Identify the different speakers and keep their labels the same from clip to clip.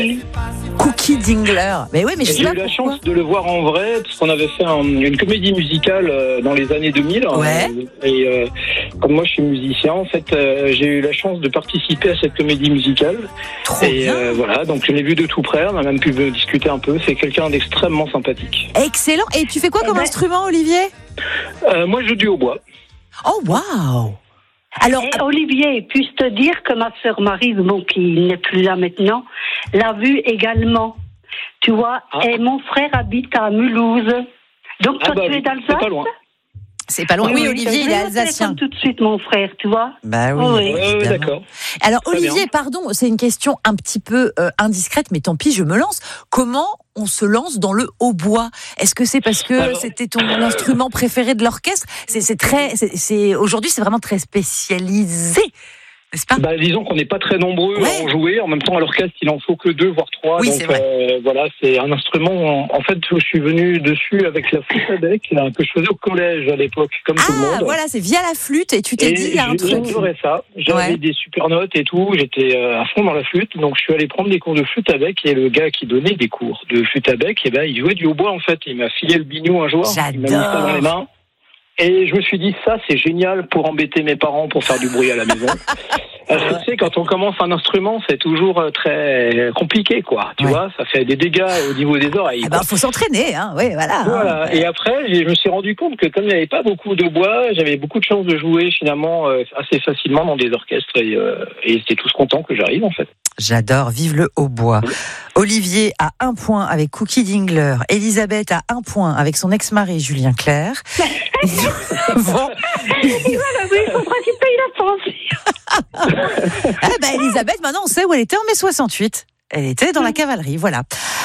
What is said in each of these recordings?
Speaker 1: Cookie Dingler. Mais oui, mais je sais
Speaker 2: J'ai
Speaker 1: pas
Speaker 2: eu la
Speaker 1: pourquoi.
Speaker 2: chance de le voir en vrai, parce qu'on avait fait une comédie musicale dans les années 2000.
Speaker 1: Ouais.
Speaker 2: Et comme moi je suis musicien, en fait, j'ai eu la chance de participer à cette comédie musicale.
Speaker 1: Trop
Speaker 2: Et
Speaker 1: bien.
Speaker 2: voilà, donc je l'ai vu de tout près, on a même pu discuter un peu. C'est quelqu'un d'extrêmement sympathique.
Speaker 1: Excellent. Et tu fais quoi comme instrument, Olivier?
Speaker 2: Moi je joue du hautbois.
Speaker 1: Oh, waouh. Alors,
Speaker 3: Olivier, puis-je te dire que ma sœur Marie, bon, qui n'est plus là maintenant, l'a vu également. Tu vois, et mon frère habite à Mulhouse. Donc toi, tu es d'Alsace?
Speaker 2: C'est pas loin.
Speaker 1: c'est pas loin. Oui, Olivier, il est alsacien.
Speaker 3: Tout de suite, mon frère, tu vois.
Speaker 1: Bah oui,
Speaker 3: Oui.
Speaker 1: évidemment.
Speaker 2: D'accord.
Speaker 1: Alors,
Speaker 2: Très
Speaker 1: Olivier,
Speaker 2: bien.
Speaker 1: pardon, c'est une question un petit peu indiscrète, mais tant pis, je me lance. Comment on se lance dans le hautbois? Est-ce que c'est parce que
Speaker 2: Alors-
Speaker 1: c'était ton instrument préféré de l'orchestre? Aujourd'hui, c'est vraiment très spécialisé, n'est-ce pas?
Speaker 2: Bah, disons qu'on n'est pas très nombreux
Speaker 1: Ouais.
Speaker 2: à en jouer. En même temps, à l'orchestre, il en faut que 2, voire 3.
Speaker 1: Oui,
Speaker 2: donc,
Speaker 1: c'est vrai.
Speaker 2: voilà, c'est un instrument. En fait, je suis venu dessus avec la flûte à bec que je faisais au collège à l'époque, comme tout le
Speaker 1: Ah,
Speaker 2: monde.
Speaker 1: voilà, c'est via la flûte, et tu t'es dit, il y a un truc.
Speaker 2: J'adorais ça. J'avais
Speaker 1: Ouais.
Speaker 2: des super notes et tout. J'étais à fond dans la flûte. Donc, je suis allé prendre des cours de flûte à bec. Et le gars qui donnait des cours de flûte à bec, il jouait du hautbois, en fait. Il m'a filé le biniou un jour. Il m'a mis ça dans les mains. Et je me suis dit, ça, c'est génial pour embêter mes parents, pour faire du bruit à la maison. Tu sais, quand on commence un instrument, c'est toujours très compliqué, quoi. Tu
Speaker 1: Ouais.
Speaker 2: vois, ça fait des dégâts au niveau des oreilles.
Speaker 1: Ah ben, faut s'entraîner, hein. Oui, voilà.
Speaker 2: Voilà.
Speaker 1: Hein.
Speaker 2: Et après, je me suis rendu compte que comme il n'y avait pas beaucoup de bois, j'avais beaucoup de chance de jouer finalement assez facilement dans des orchestres et c'était tous contents que j'arrive, en fait.
Speaker 1: J'adore, vive le hautbois. Olivier a 1 point avec Cookie Dingler. Elisabeth a 1 point avec son ex-mari Julien Clerc. Bon.
Speaker 3: Oui, il faudra qu'il paye la pension.
Speaker 1: Ah bah, Elisabeth, maintenant on sait où elle était en mai 68. Elle était dans la cavalerie, voilà.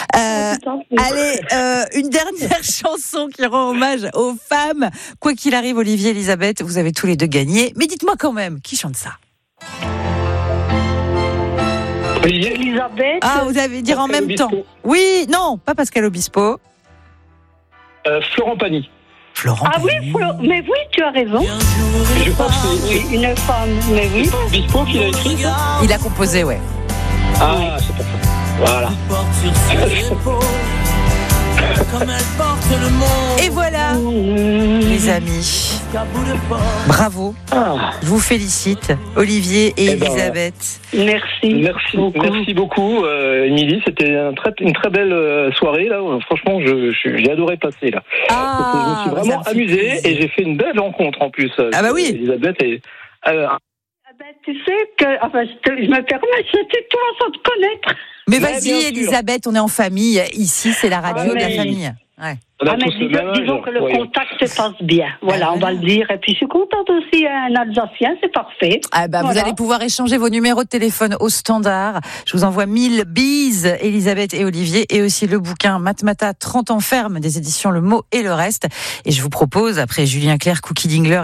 Speaker 1: Allez, une dernière chanson qui rend hommage aux femmes. Quoi qu'il arrive, Olivier, Elisabeth, vous avez tous les deux gagné. Mais dites-moi quand même, qui chante ça?
Speaker 2: Olivier,
Speaker 3: Elisabeth.
Speaker 1: Ah, vous allez dire en
Speaker 2: Pascal
Speaker 1: même temps.
Speaker 2: Obispo.
Speaker 1: Oui, non, pas Pascal Obispo.
Speaker 2: Florent Pagny.
Speaker 1: Florent.
Speaker 3: Ah oui,
Speaker 1: Pagny.
Speaker 3: mais oui, tu as raison.
Speaker 2: Je pense que
Speaker 3: Oui, une femme, mais oui.
Speaker 2: c'est pas Obispo qui l'a écrit, ça?
Speaker 1: Il a composé, ouais.
Speaker 2: Ah, c'est pour ça. Voilà.
Speaker 1: Et voilà, les amis. Bravo.
Speaker 2: Ah,
Speaker 1: Je vous félicite, Olivier et
Speaker 2: Eh ben,
Speaker 1: Elisabeth.
Speaker 3: Merci.
Speaker 2: merci beaucoup, Émilie. C'était une très belle soirée là. Franchement, j'ai adoré passer là.
Speaker 1: Ah,
Speaker 2: je me suis vraiment
Speaker 1: ça me fait
Speaker 2: amusé
Speaker 1: plaisir.
Speaker 2: et j'ai fait une belle rencontre en plus.
Speaker 1: Ah bah oui.
Speaker 2: Elisabeth et
Speaker 3: Ah ben, tu sais que, enfin, je me permets, c'était toi sans te connaître.
Speaker 1: Mais
Speaker 2: Ouais,
Speaker 1: vas-y,
Speaker 2: bien sûr.
Speaker 1: Elisabeth, on est en famille. Ici, c'est la radio
Speaker 3: Ah,
Speaker 1: de la
Speaker 3: mais-
Speaker 1: famille. Ouais.
Speaker 2: on a
Speaker 3: Ah, mais
Speaker 2: tous le même âge.
Speaker 3: disons que le
Speaker 2: voyons.
Speaker 3: contact se passe bien. Voilà, on va le dire. Et puis, je suis contente aussi, un Alsacien, c'est parfait.
Speaker 1: Ah bah, Vous
Speaker 3: Voilà.
Speaker 1: allez pouvoir échanger vos numéros de téléphone au standard. Je vous envoie 1000 bises, Elisabeth et Olivier, et aussi le bouquin Matmata 30 ans ferme des éditions Le Mot et le Reste. Et je vous propose, après Julien Clerc, Cookie Dingler